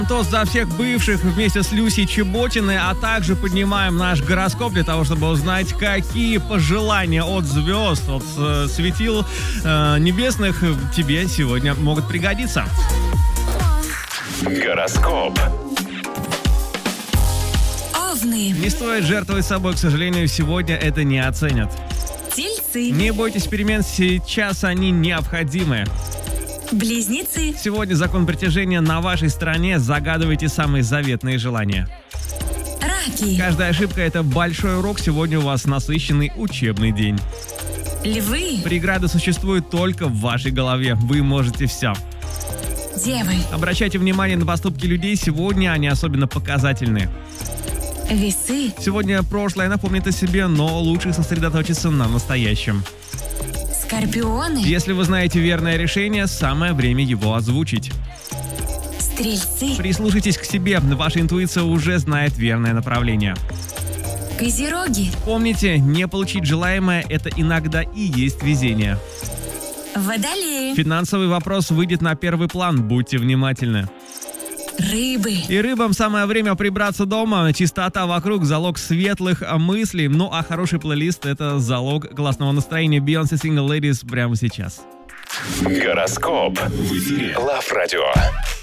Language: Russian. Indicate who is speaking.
Speaker 1: Тост за всех бывших вместе с Люсей Чеботиной, а также поднимаем наш гороскоп для того, чтобы узнать, какие пожелания от звезд, от светил небесных тебе сегодня могут пригодиться.
Speaker 2: Гороскоп.
Speaker 3: Овны.
Speaker 1: Не стоит жертвовать собой, к сожалению, сегодня это не оценят.
Speaker 3: Тельцы.
Speaker 1: Не бойтесь перемен, сейчас они необходимы.
Speaker 3: Близнецы.
Speaker 1: Сегодня закон притяжения на вашей стороне, загадывайте самые заветные желания.
Speaker 3: Раки.
Speaker 1: Каждая ошибка — это большой урок, сегодня у вас насыщенный учебный день.
Speaker 3: Львы.
Speaker 1: Преграды существуют только в вашей голове, вы можете все.
Speaker 3: Девы.
Speaker 1: Обращайте внимание на поступки людей, сегодня они особенно показательны.
Speaker 3: Весы.
Speaker 1: Сегодня прошлое напомнит о себе, но лучше сосредоточиться на настоящем.
Speaker 3: Скорпионы.
Speaker 1: Если вы знаете верное решение, самое время его озвучить.
Speaker 3: Стрельцы.
Speaker 1: Прислушайтесь к себе, ваша интуиция уже знает верное направление.
Speaker 3: Козероги.
Speaker 1: Помните, не получить желаемое – это иногда и есть везение.
Speaker 3: Водолеи.
Speaker 1: Финансовый вопрос выйдет на первый план, будьте внимательны.
Speaker 3: Рыбы.
Speaker 1: И рыбам самое время прибраться дома, чистота вокруг – залог светлых мыслей, ну а хороший плейлист – это залог классного настроения. Beyoncé Single Ladies прямо сейчас.
Speaker 2: Гороскоп в эфире Love Radio.